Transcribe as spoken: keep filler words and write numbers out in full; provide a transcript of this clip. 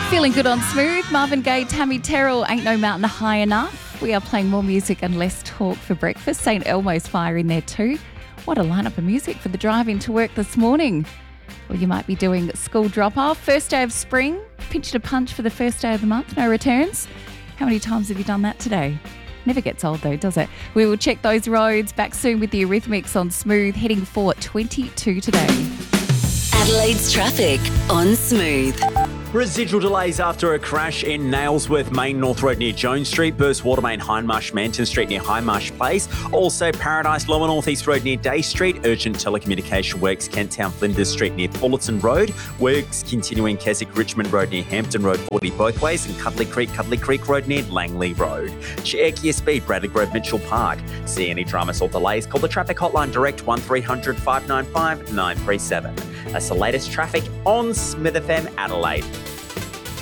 Feeling good on Smooth. Marvin Gaye, Tammy Terrell, Ain't No Mountain High Enough. We are playing more music and less talk for breakfast. Saint Elmo's Fire in there too. What a lineup of music for the drive into work this morning. Well, you might be doing school drop-off. First day of spring. Pinched a punch for the first day of the month. No returns. How many times have you done that today? Never gets old though, does it? We will check those roads. Back soon with the Eurythmics on Smooth. Heading for twenty-two today. Adelaide's traffic on Smooth. Residual delays after a crash in Nailsworth Main North Road near Jones Street, Burst Water Main Hindmarsh Manton Street near Hindmarsh Place, also Paradise Lower North East Road near Day Street, urgent telecommunication works Kent Town Flinders Street near Fullerton Road, works continuing Keswick Richmond Road near Hampton Road forty both ways, and Cuddly Creek Cuddly Creek Road near Langley Road. Check your speed, Bradley Grove Mitchell Park. See any dramas or delays, call the traffic hotline direct one three hundred five nine five nine three seven. That's the latest traffic on Smith F M Adelaide.